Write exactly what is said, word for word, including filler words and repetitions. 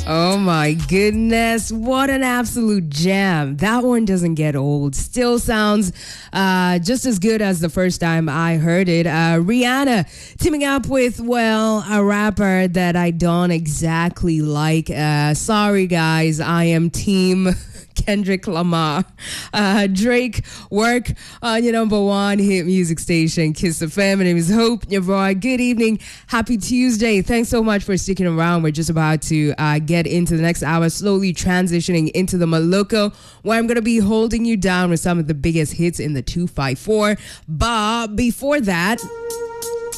Oh my goodness. What an absolute jam. That one doesn't get old. Still sounds uh, just as good as the first time I heard it. Uh, Rihanna teaming up with, well, a rapper that I don't exactly like. Uh, sorry, guys. I am team Kendrick Lamar. Uh, Drake work on your number one hit music station, Kiss F M. My name is Hope, your boy. Good evening. Happy Tuesday. Thanks so much for sticking around. We're just about to uh, get into the next hour, slowly transitioning into the Maloko, where I'm going to be holding you down with some of the biggest hits in the two five four. But before that,